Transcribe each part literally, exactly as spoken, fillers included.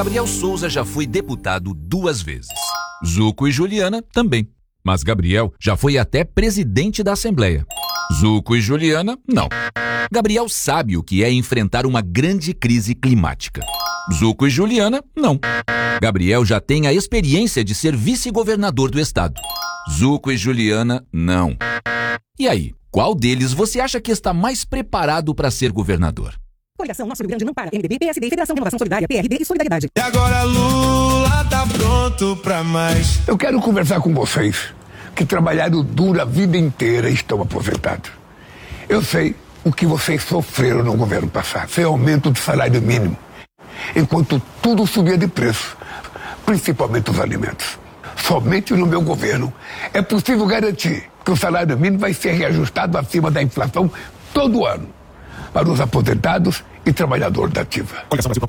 Gabriel Souza já foi deputado duas vezes. Zuco e Juliana também. Mas Gabriel já foi até presidente da Assembleia. Zuco e Juliana, não. Gabriel sabe o que é enfrentar uma grande crise climática. Zuco e Juliana, não. Gabriel já tem a experiência de ser vice-governador do estado. Zuco e Juliana, não. E aí, qual deles você acha que está mais preparado para ser governador? Coligação Nosso Rio Grande não para. M D B, P S D, Federação de Renovação Solidária, P R D e Solidariedade. E agora Lula tá pronto pra mais. Eu quero conversar com vocês que trabalharam duro a vida inteira e estão aposentados. Eu sei o que vocês sofreram no governo passado, sem aumento do salário mínimo, enquanto tudo subia de preço, principalmente os alimentos. Somente no meu governo é possível garantir que o salário mínimo vai ser reajustado acima da inflação todo ano para os aposentados e trabalhadores da ativa.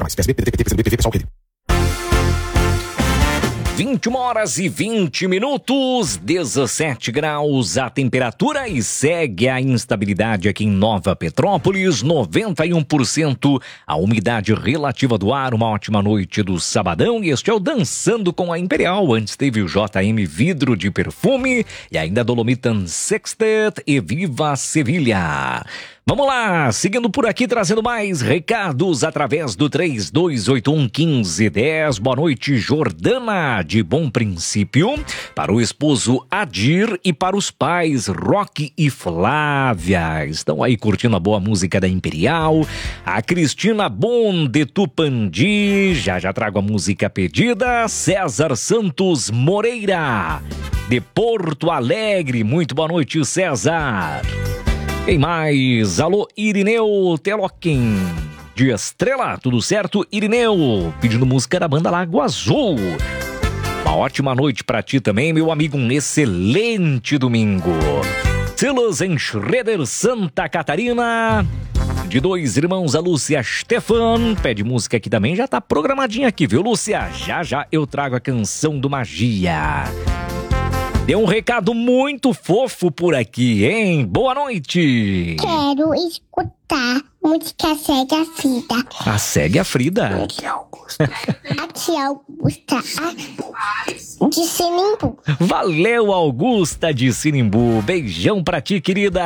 vinte e uma horas e vinte minutos, dezessete graus a temperatura e segue a instabilidade aqui em Nova Petrópolis, noventa e um por cento a umidade relativa do ar. Uma ótima noite do sabadão e este é o Dançando com a Imperial. Antes teve o J M Vidro de Perfume e ainda Dolomitan Sextet e Viva Sevilha. Vamos lá, seguindo por aqui, trazendo mais recados através do três dois oito um, um cinco um zero. Boa noite, Jordana, de Bom Princípio, para o esposo Adir e para os pais Roque e Flávia. Estão aí curtindo a boa música da Imperial. A Cristina Bon, de Tupandi, já já trago a música pedida. César Santos Moreira, de Porto Alegre. Muito boa noite, César. Quem mais? Alô, Irineu Teloquim, de Estrela, tudo certo? Irineu, pedindo música da banda Lago Azul. Uma ótima noite pra ti também, meu amigo, um excelente domingo. Silas em Schroeder, Santa Catarina, de dois irmãos, a Lúcia Stefan, pede música aqui também, já tá programadinha aqui, viu, Lúcia? Já já eu trago a canção do Magia. Deu um recado muito fofo por aqui, hein? Boa noite! Quero escutar música Segue a Frida. A Segue a Frida? Aqui, Augusta. Aqui, Augusta. A... De Sinimbu. Valeu, Augusta de Sinimbu. Beijão pra ti, querida!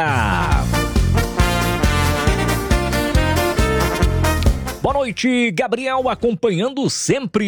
Boa noite, Gabriel, acompanhando sempre